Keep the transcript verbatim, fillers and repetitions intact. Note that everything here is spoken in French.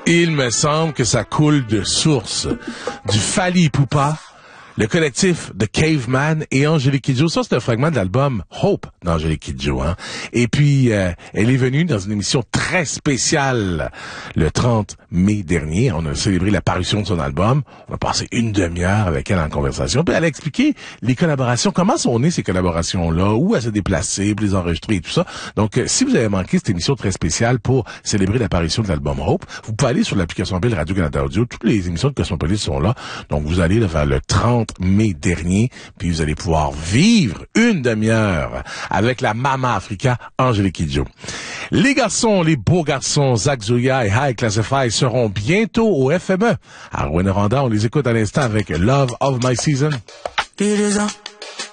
Il me semble que ça coule de source. Du Fally Ipupa, le collectif de Caveman et Angélique Kidjo. Ça, c'est un fragment de l'album Hope d'Angélique Kidjo. Hein? Et puis, euh, elle est venue dans une émission très spéciale le trente mai dernier. On a célébré la parution de son album. On a passé une demi-heure avec elle en conversation. Puis elle a expliqué les collaborations, comment sont nées ces collaborations-là, où elle s'est déplacée, pour les enregistrer et tout ça. Donc, euh, si vous avez manqué cette émission très spéciale pour célébrer l'apparition de l'album Hope, vous pouvez aller sur l'application mobile Radio-Canada Audio. Toutes les émissions de Cosmopolis sont là. Donc, vous allez vers le trente mai dernier, puis vous allez pouvoir vivre une demi-heure avec la Mama Africa Angélique Kidjo. Les garçons, les beaux garçons, Zach Zulia et High Classify seront bientôt au F M E. À Rouyn-Noranda, on les écoute à l'instant avec Love of My Season.